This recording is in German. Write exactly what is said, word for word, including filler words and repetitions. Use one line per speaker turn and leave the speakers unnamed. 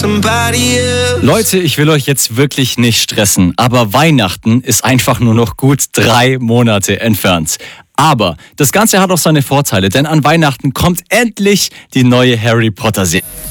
somebody else.
Leute, ich will euch jetzt wirklich nicht stressen, aber Weihnachten ist einfach nur noch gut drei Monate entfernt. Aber das Ganze hat auch seine Vorteile, denn an Weihnachten kommt endlich die neue Harry Potter Serie.